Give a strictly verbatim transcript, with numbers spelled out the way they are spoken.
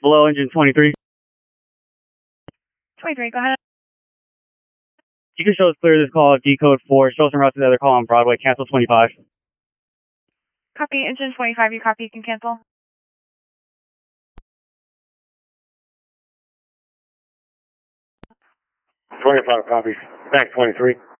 Below engine twenty-three. twenty-three, go ahead. You can show us clear this call at decode four. Show us en route to the other call on Broadway. Cancel twenty-five. Copy, engine twenty-five, you copy, you can cancel. twenty-five copies. Back twenty-three.